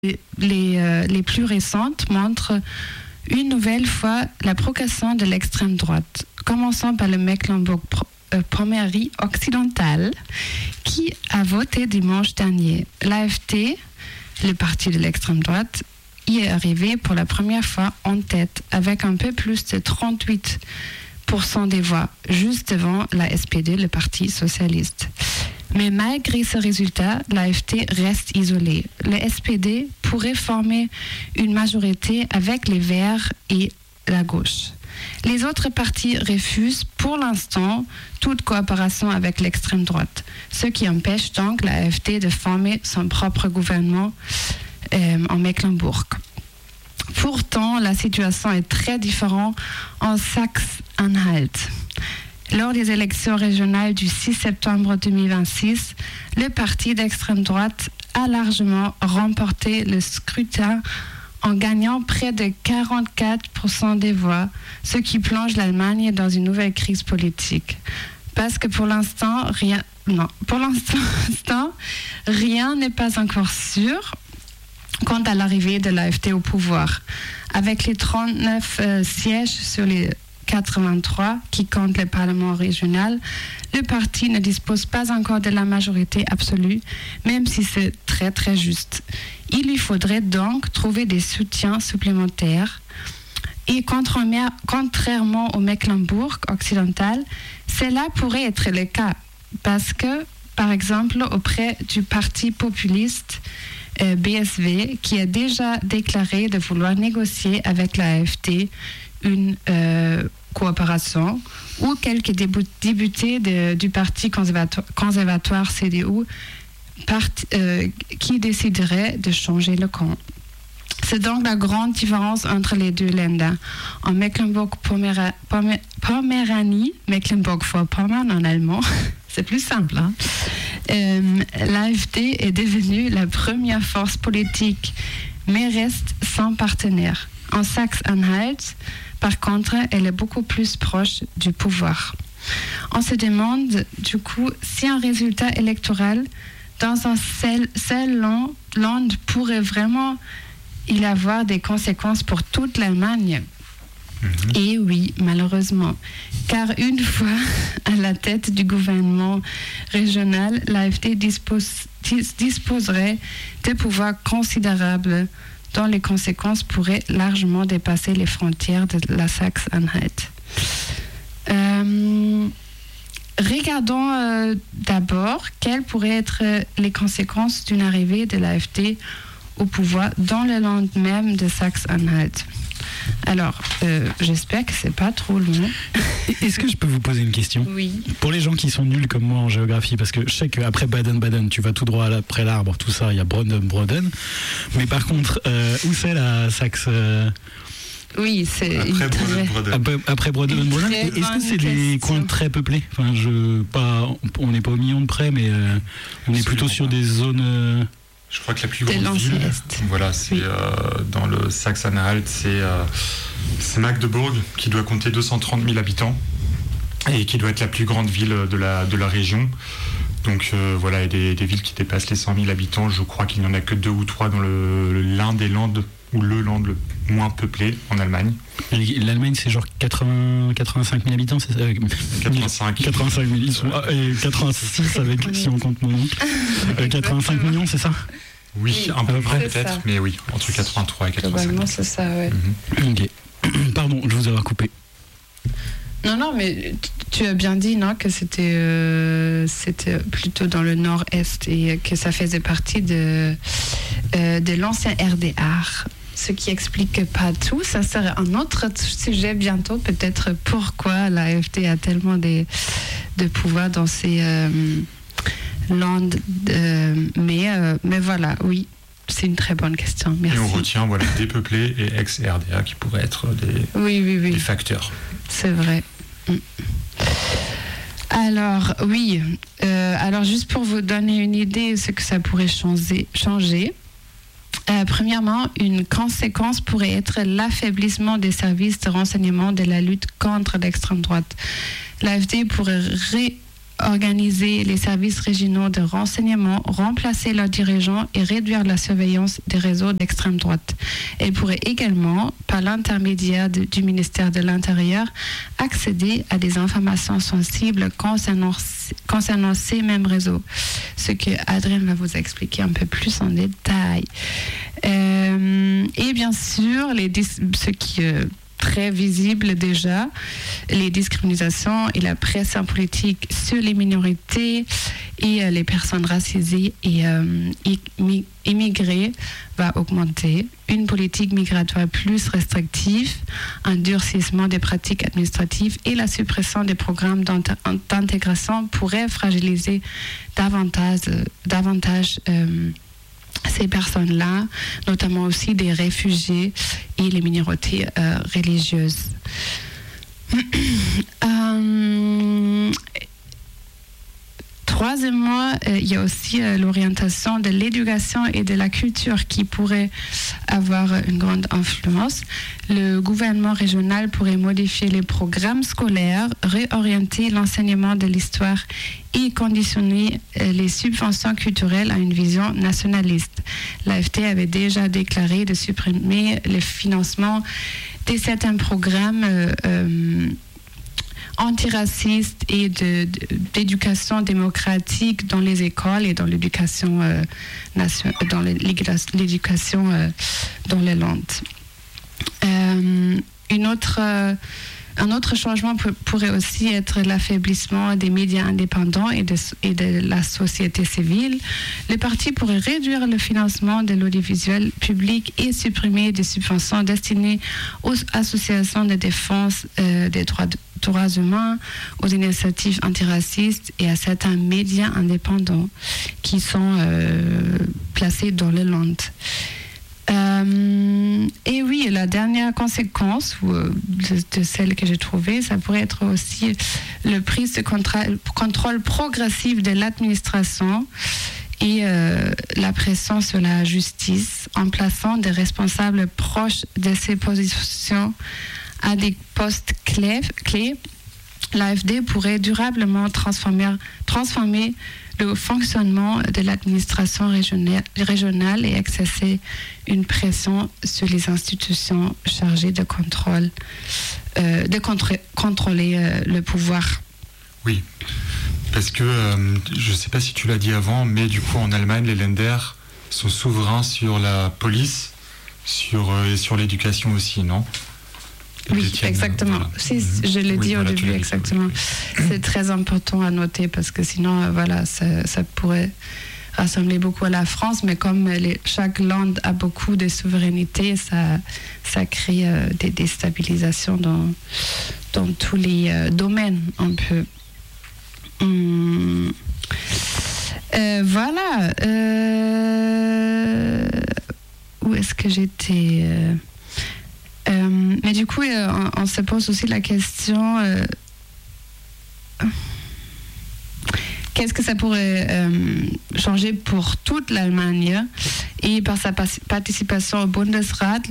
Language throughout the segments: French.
les plus récentes montrent une nouvelle fois la progression de l'extrême droite, commençant par le Mecklembourg-Pommerie occidental, qui a voté dimanche dernier. L'AfD, le parti de l'extrême droite, y est arrivé pour la première fois en tête, avec un peu plus de 38% des voix, juste devant la SPD, le parti socialiste. Mais malgré ce résultat, l'AfD reste isolée. Le SPD pourrait former une majorité avec les Verts et la gauche. Les autres partis refusent pour l'instant toute coopération avec l'extrême droite, ce qui empêche donc l'AfD de former son propre gouvernement en Mecklembourg. Pourtant, la situation est très différente en Saxe-Anhalt. Lors des élections régionales du 6 septembre 2026, le parti d'extrême droite a largement remporté le scrutin en gagnant près de 44% des voix, ce qui plonge l'Allemagne dans une nouvelle crise politique. Parce que pour l'instant, rien n'est pas encore sûr quant à l'arrivée de l'AfD au pouvoir. Avec les 39 sièges sur les 83 qui comptent le Parlement régional, le parti ne dispose pas encore de la majorité absolue, même si c'est très très juste. Il lui faudrait donc trouver des soutiens supplémentaires. Et contrairement au Mecklembourg occidental, cela pourrait être le cas, parce que, par exemple, auprès du parti populiste BSV, qui a déjà déclaré de vouloir négocier avec la AfD une coopération, ou quelques députés du parti conservatoire CDU qui décideraient de changer le camp. C'est donc la grande différence entre les deux Länder. En Mecklembourg-Pommeranie, Mecklembourg-Vorpommern en allemand, c'est plus simple, hein? L'AfD est devenue la première force politique, mais reste sans partenaire. En Saxe-Anhalt, par contre, elle est beaucoup plus proche du pouvoir. On se demande, du coup, si un résultat électoral dans un seul land pourrait vraiment y avoir des conséquences pour toute l'Allemagne. Et oui, malheureusement. Car une fois à la tête du gouvernement régional, l'AfD disposerait de pouvoirs considérables dont les conséquences pourraient largement dépasser les frontières de la Saxe-Anhalt. Regardons d'abord quelles pourraient être les conséquences d'une arrivée de l'AfD au pouvoir dans le land même de Saxe-Anhalt. Alors, j'espère que c'est pas trop long. Est-ce que je peux vous poser une question ? Oui. Pour les gens qui sont nuls comme moi en géographie, parce que je sais qu'après Baden-Baden, tu vas tout droit après l'arbre, tout ça, il y a Broden. Mais par contre, où c'est la Saxe Oui, c'est après Broden. Est-ce que c'est des coins très peuplés ? Enfin, on n'est pas au million de près, mais on est plutôt sur des zones. Je crois que la plus grande ville, voilà, c'est dans le Saxe-Anhalt, c'est Magdebourg, qui doit compter 230 000 habitants et qui doit être la plus grande ville de la région. Donc voilà, il y a des villes qui dépassent les 100 000 habitants. Je crois qu'il n'y en a que 2 ou 3 dans l'un des landes ou le land le moins peuplé en Allemagne. L'Allemagne, c'est genre 85 000 habitants, c'est ça ? 85 000, ils sont, et 86 avec, si on compte mon oncle. 85 millions, c'est ça ? Oui, un peu près peut-être, mais oui, entre 83 et 85. Globalement, c'est ça, ouais. Ok. Pardon, je vous ai coupé. Non, mais tu as bien dit, non, que c'était plutôt dans le nord-est et que ça faisait partie de l'ancien RDR. Ce qui explique pas tout. Ça sera un autre sujet bientôt, peut-être pourquoi l'AfD a tellement de pouvoir dans ces landes. Mais voilà, oui, c'est une très bonne question. Merci. Et on retient dépeuplé et ex-RDA qui pourraient être des facteurs. C'est vrai. Alors, oui. Alors, juste pour vous donner une idée de ce que ça pourrait changer. Premièrement, une conséquence pourrait être l'affaiblissement des services de renseignement de la lutte contre l'extrême droite. L'AfD pourrait organiser les services régionaux de renseignement, remplacer leurs dirigeants et réduire la surveillance des réseaux d'extrême droite. Elle pourrait également, par l'intermédiaire du ministère de l'Intérieur, accéder à des informations sensibles concernant ces mêmes réseaux. Ce que Adrien va vous expliquer un peu plus en détail. Et bien sûr, ce qui est très visible déjà, les discriminations et la pression politique sur les minorités et les personnes racisées et immigrées va augmenter. Une politique migratoire plus restrictive, un durcissement des pratiques administratives et la suppression des programmes d'intégration pourraient fragiliser davantage ces personnes-là, notamment aussi des réfugiés et les minorités religieuses. Troisièmement, il y a aussi l'orientation de l'éducation et de la culture qui pourrait avoir une grande influence. Le gouvernement régional pourrait modifier les programmes scolaires, réorienter l'enseignement de l'histoire et conditionner les subventions culturelles à une vision nationaliste. L'AFT avait déjà déclaré de supprimer le financement de certains programmes antiracistes et d'éducation démocratique dans les écoles et dans l'éducation dans les landes. Un autre changement pourrait aussi être l'affaiblissement des médias indépendants et de la société civile. Le parti pourrait réduire le financement de l'audiovisuel public et supprimer des subventions destinées aux associations de défense des droits humains, aux initiatives antiracistes et à certains médias indépendants qui sont placés dans les landes. Et oui, la dernière conséquence de celle que j'ai trouvée, ça pourrait être aussi le prise de contrôle progressif de l'administration et la pression sur la justice en plaçant des responsables proches de ces positions à des postes clés. L'AFD pourrait durablement transformer le fonctionnement de l'administration régionale et exercer une pression sur les institutions chargées de contrôler le pouvoir. Oui, parce que je ne sais pas si tu l'as dit avant, mais du coup en Allemagne, les Länder sont souverains sur la police et sur l'éducation aussi, non ? Oui, exactement. Voilà. Si, je l'ai dit au début, exactement. C'est très important à noter parce que sinon, ça pourrait rassembler beaucoup à la France, mais comme chaque land a beaucoup de souveraineté, ça crée des déstabilisations dans tous les domaines, un peu. Voilà. Où est-ce que j'étais mais du coup, on se pose aussi la question qu'est-ce que ça pourrait changer pour toute l'Allemagne et par sa participation au Bundesrat,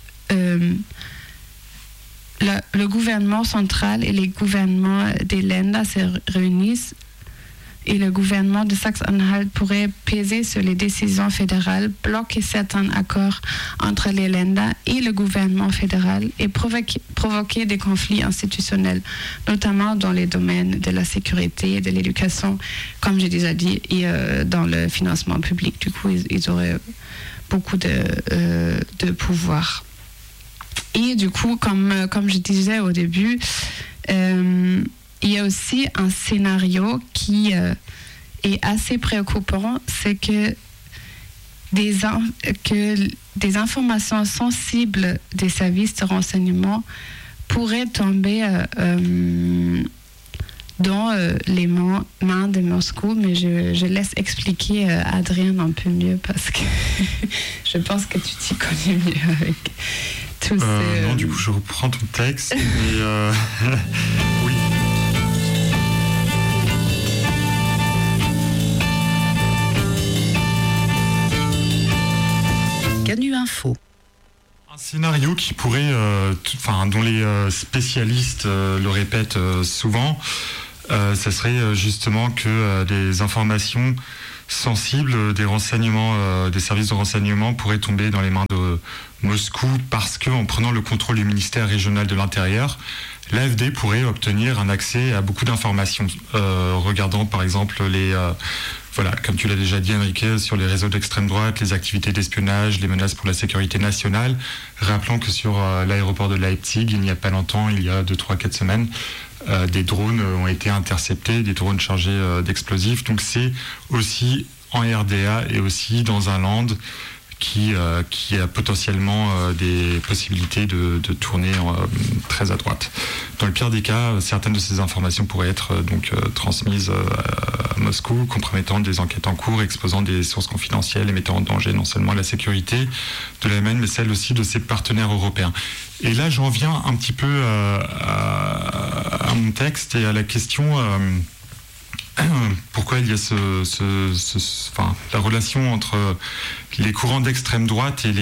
le gouvernement central et les gouvernements des Länder se réunissent et le gouvernement de Saxe-Anhalt pourrait peser sur les décisions fédérales, bloquer certains accords entre les Länder et le gouvernement fédéral et provoquer des conflits institutionnels, notamment dans les domaines de la sécurité et de l'éducation, comme j'ai déjà dit, et dans le financement public. Du coup, ils auraient beaucoup de pouvoir. Et du coup, comme je disais au début, il y a aussi un scénario qui est assez préoccupant, c'est que des informations sensibles des services de renseignement pourraient tomber dans les mains de Moscou, mais je laisse expliquer Adrien un peu mieux parce que je pense que tu t'y connais mieux avec tous ces... Non, du coup, je reprends ton texte, mais oui. Canu Info. Un scénario qui pourrait, dont les spécialistes le répètent souvent, ça serait justement que des informations sensibles des renseignements, des services de renseignement pourraient tomber dans les mains de Moscou parce qu'en prenant le contrôle du ministère régional de l'Intérieur, l'AfD pourrait obtenir un accès à beaucoup d'informations, regardant par exemple voilà, comme tu l'as déjà dit Enrique, sur les réseaux d'extrême droite, les activités d'espionnage, les menaces pour la sécurité nationale. Rappelons que sur l'aéroport de Leipzig, il n'y a pas longtemps, il y a 2, 3, 4 semaines, des drones ont été interceptés, des drones chargés d'explosifs. Donc c'est aussi en RDA et aussi dans un land qui a potentiellement des possibilités de tourner très à droite. Dans le pire des cas, certaines de ces informations pourraient être transmises à Moscou, compromettant des enquêtes en cours, exposant des sources confidentielles et mettant en danger non seulement la sécurité de la Yémen, mais celle aussi de ses partenaires européens. Et là, j'en viens un petit peu à mon texte et à la question... pourquoi il y a la relation entre les courants d'extrême droite et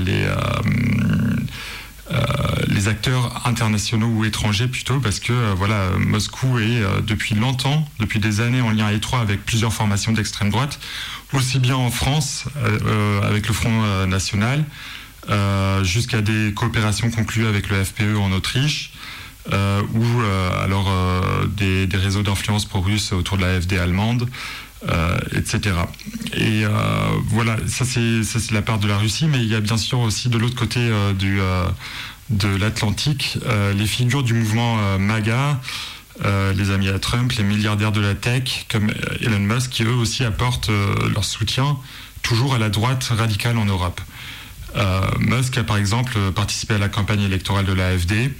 les acteurs internationaux ou étrangers plutôt, parce que Moscou est depuis longtemps, depuis des années, en lien étroit avec plusieurs formations d'extrême droite, aussi bien en France avec le Front National, jusqu'à des coopérations conclues avec le FPE en Autriche. Ou des réseaux d'influence pro-russe autour de la AfD allemande, etc. Et voilà, ça c'est la part de la Russie, mais il y a bien sûr aussi de l'autre côté de l'Atlantique les figures du mouvement MAGA, les amis à Trump, les milliardaires de la tech comme Elon Musk, qui eux aussi apportent leur soutien toujours à la droite radicale en Europe. Musk a par exemple participé à la campagne électorale de la AfD,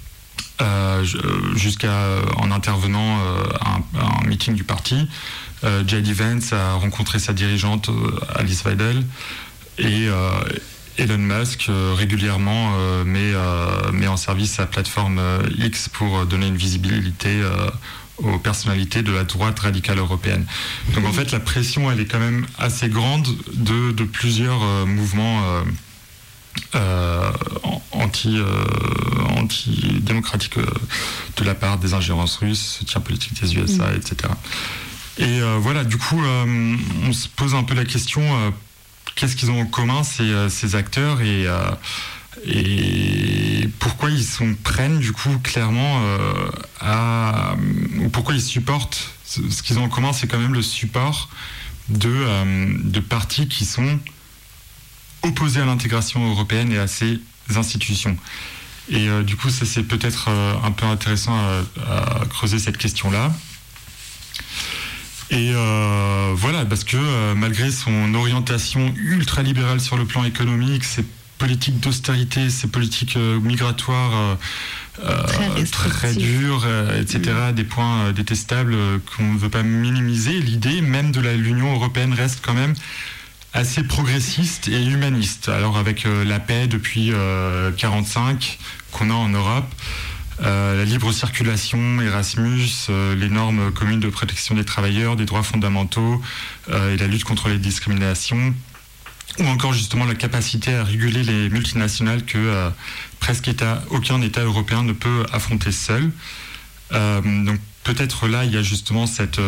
en intervenant à un meeting du parti. J.D. Vance a rencontré sa dirigeante Alice Weidel et Elon Musk régulièrement met en service sa plateforme X pour donner une visibilité aux personnalités de la droite radicale européenne. Donc en fait la pression elle est quand même assez grande de plusieurs mouvements anti-démocratique de la part des ingérences russes, soutien politique des USA, etc. Et voilà, du coup, on se pose un peu la question, qu'est-ce qu'ils ont en commun ces acteurs et pourquoi ils prennent du coup clairement ou pourquoi ils supportent. Ce qu'ils ont en commun, c'est quand même le support de partis qui sont opposés à l'intégration européenne et à ses institutions. Et du coup, ça c'est peut-être un peu intéressant à creuser cette question-là. Et voilà, parce que malgré son orientation ultra-libérale sur le plan économique, ses politiques d'austérité, ses politiques migratoires très dures, etc., des points détestables qu'on ne veut pas minimiser, l'idée même de l'Union européenne reste quand même assez progressiste et humaniste. Alors avec la paix depuis 1945 qu'on a en Europe, la libre circulation, Erasmus, les normes communes de protection des travailleurs, des droits fondamentaux et la lutte contre les discriminations, ou encore justement la capacité à réguler les multinationales que presque aucun État européen ne peut affronter seul. Donc peut-être là, il y a justement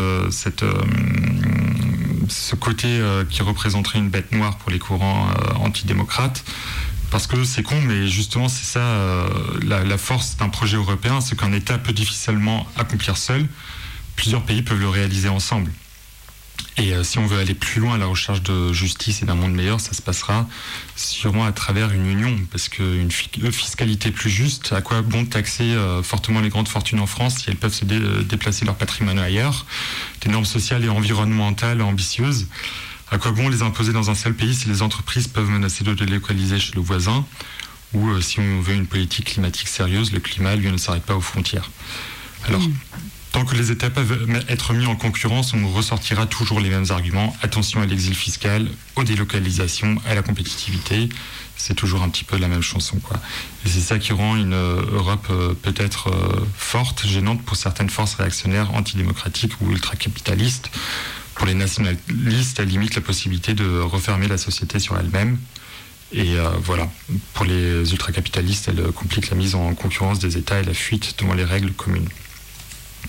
ce côté qui représenterait une bête noire pour les courants antidémocrates, parce que c'est con, mais justement c'est ça la force d'un projet européen, c'est qu'un État peut difficilement accomplir seul, plusieurs pays peuvent le réaliser ensemble. Et si on veut aller plus loin à la recherche de justice et d'un monde meilleur, ça se passera sûrement à travers une union, parce qu'une fiscalité plus juste, à quoi bon taxer fortement les grandes fortunes en France si elles peuvent se déplacer leur patrimoine ailleurs, des normes sociales et environnementales ambitieuses, à quoi bon les imposer dans un seul pays si les entreprises peuvent menacer de délocaliser chez le voisin, ou si on veut une politique climatique sérieuse, le climat lui ne s'arrête pas aux frontières. Alors, tant que les États peuvent être mis en concurrence, on ressortira toujours les mêmes arguments. Attention à l'exil fiscal, aux délocalisations, à la compétitivité. C'est toujours un petit peu la même chanson, quoi. Et c'est ça qui rend une Europe peut-être forte, gênante pour certaines forces réactionnaires, antidémocratiques ou ultracapitalistes. Pour les nationalistes, elle limite la possibilité de refermer la société sur elle-même. Et voilà, pour les ultracapitalistes, elle complique la mise en concurrence des États et la fuite devant les règles communes.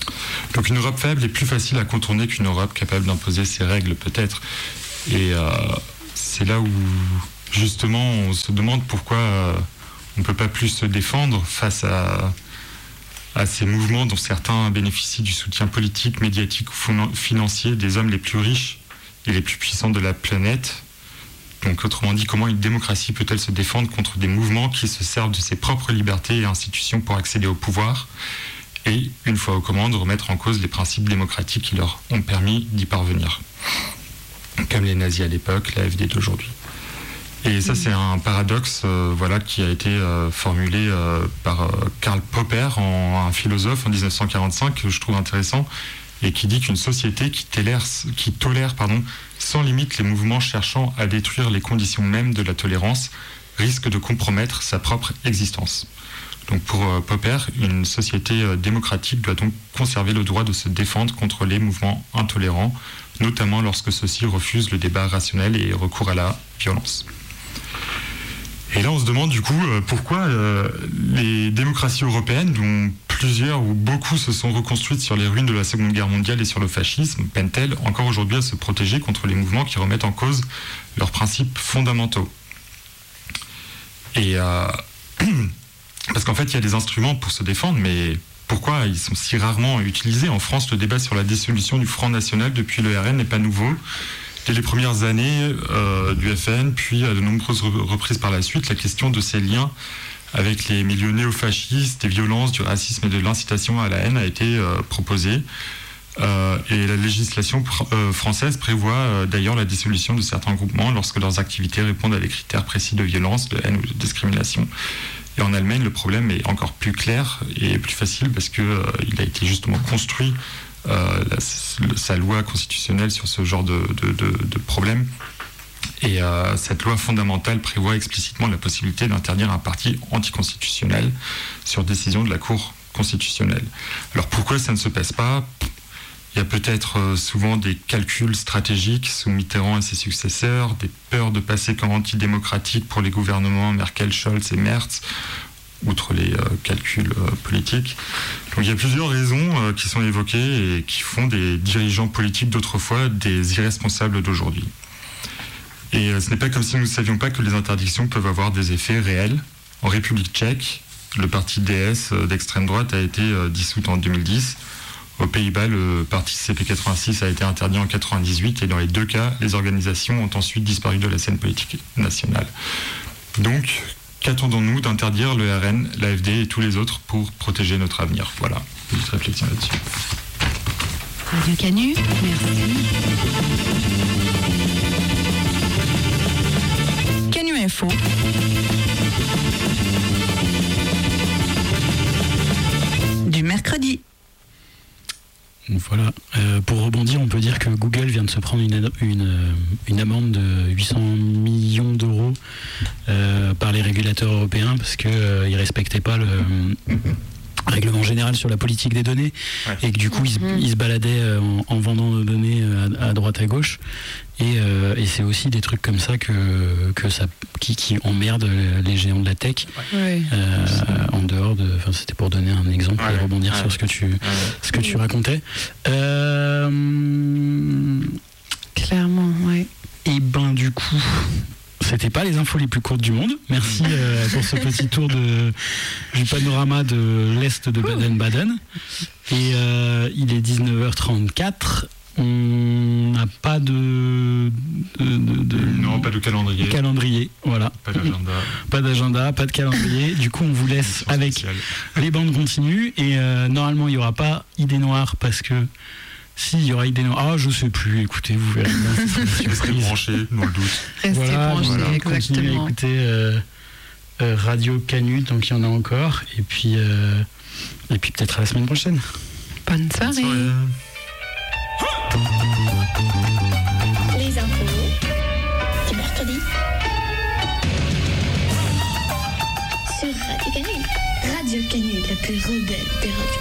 Donc une Europe faible est plus facile à contourner qu'une Europe capable d'imposer ses règles, peut-être. Et c'est là où, justement, on se demande pourquoi on ne peut pas plus se défendre face à ces mouvements dont certains bénéficient du soutien politique, médiatique ou financier des hommes les plus riches et les plus puissants de la planète. Donc, autrement dit, comment une démocratie peut-elle se défendre contre des mouvements qui se servent de ses propres libertés et institutions pour accéder au pouvoir et, une fois aux commandes, remettre en cause les principes démocratiques qui leur ont permis d'y parvenir, comme les nazis à l'époque, l'AfD d'aujourd'hui. Et ça, c'est un paradoxe qui a été formulé par Karl Popper, un philosophe, en 1945, que je trouve intéressant, et qui dit qu'une société qui tolère sans limite les mouvements cherchant à détruire les conditions mêmes de la tolérance risque de compromettre sa propre existence. Donc pour Popper, une société démocratique doit donc conserver le droit de se défendre contre les mouvements intolérants, notamment lorsque ceux-ci refusent le débat rationnel et recourent à la violence. Et là, on se demande du coup pourquoi les démocraties européennes, dont plusieurs ou beaucoup se sont reconstruites sur les ruines de la Seconde Guerre mondiale et sur le fascisme, peinent-elles encore aujourd'hui à se protéger contre les mouvements qui remettent en cause leurs principes fondamentaux. Et parce qu'en fait, il y a des instruments pour se défendre, mais pourquoi ils sont si rarement utilisés ? En France, le débat sur la dissolution du Front National depuis le RN n'est pas nouveau. Dès les premières années du FN, puis à de nombreuses reprises par la suite, la question de ces liens avec les milieux néofascistes, des violences, du racisme et de l'incitation à la haine a été proposée. Et la législation française prévoit d'ailleurs la dissolution de certains groupements lorsque leurs activités répondent à des critères précis de violence, de haine ou de discrimination. Et en Allemagne, le problème est encore plus clair et plus facile parce qu'il a été justement construit sa loi constitutionnelle sur ce genre de problème. Et cette loi fondamentale prévoit explicitement la possibilité d'interdire un parti anticonstitutionnel sur décision de la Cour constitutionnelle. Alors pourquoi ça ne se passe pas ? Il y a peut-être souvent des calculs stratégiques sous Mitterrand et ses successeurs, des peurs de passer comme antidémocratiques pour les gouvernements Merkel, Scholz et Merz, outre les calculs politiques. Donc il y a plusieurs raisons qui sont évoquées et qui font des dirigeants politiques d'autrefois des irresponsables d'aujourd'hui. Et ce n'est pas comme si nous ne savions pas que les interdictions peuvent avoir des effets réels. En République tchèque, le parti DS d'extrême droite a été dissout en 2010. Aux Pays-Bas, le parti CP86 a été interdit en 1998 et dans les deux cas, les organisations ont ensuite disparu de la scène politique nationale. Donc, qu'attendons-nous d'interdire le RN, l'AfD et tous les autres pour protéger notre avenir ? Voilà, une petite réflexion là-dessus. Radio Canu, merci. Canu Info. Du mercredi. Voilà. Pour rebondir, on peut dire que Google vient de se prendre une amende de 800 millions d'euros par les régulateurs européens parce qu'ils ne respectaient pas le règlement général sur la politique des données et que du coup ils se baladaient en vendant nos données à droite à gauche et c'est aussi des trucs comme ça qui emmerdent les géants de la tech en dehors de, enfin c'était pour donner un exemple et rebondir sur ce que tu racontais clairement et ben du coup c'était pas les infos les plus courtes du monde. Merci pour ce petit tour du panorama de l'Est de Baden-Baden. Et il est 19h34. On n'a pas de... Non, pas de calendrier. Calendrier, voilà. Pas d'agenda. Pas d'agenda, pas de calendrier. Du coup, on vous laisse avec les bandes continues. Et normalement, il n'y aura pas Idée Noire parce que... Si, il y aura Idée Noire. Ah, je sais plus, écoutez, vous verrez bien. Restez branchés, dans le doute. Restez branchés, exactement. Continuez à écouter Radio Canu, donc il y en a encore. Et puis peut-être à la semaine prochaine. Bonne soirée. Les infos du mercredi sur Radio Canu. Radio Canu, la plus rebelle des radios.